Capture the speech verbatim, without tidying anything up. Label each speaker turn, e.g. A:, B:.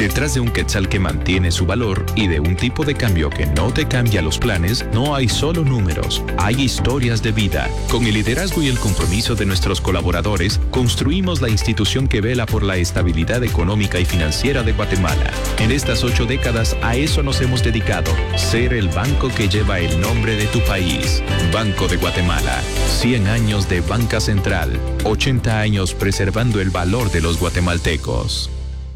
A: Detrás de un quetzal que mantiene su valor y de un tipo de cambio que no te cambia los planes, no hay solo números, hay historias de vida. Con el liderazgo y el compromiso de nuestros colaboradores, construimos la institución que vela por la estabilidad económica y financiera de Guatemala. En estas ocho décadas, a eso nos hemos dedicado, ser el banco que lleva el nombre de tu país. Banco de Guatemala, cien años de banca central, ochenta años preservando el valor de los guatemaltecos.